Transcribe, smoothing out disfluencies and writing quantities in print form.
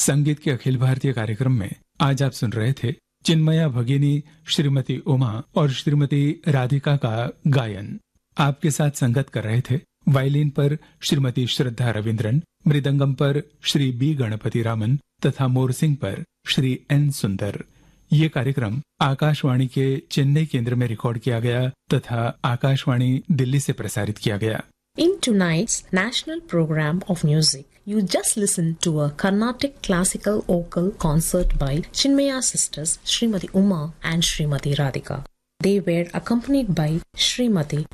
संगीत के अखिल भारतीय कार्यक्रम में आज आप सुन रहे थे चिन्मया भगिनी श्रीमती उमा और श्रीमती राधिका का गायन। आपके साथ संगत कर रहे थे वायलिन पर श्रीमती श्रद्धा रविंद्रन, मृदंगम पर श्री बी गणपति रामन तथा मोरसिंग पर श्री एन सुंदर। ये कार्यक्रम आकाशवाणी के चेन्नई केंद्र में रिकॉर्ड किया गया तथा आकाशवाणी दिल्ली से प्रसारित किया गया। In tonight's national program of music, you just listened to a Carnatic classical vocal concert by Chinmaya sisters Srimati Uma and Srimati Radhika. They were accompanied by Srimati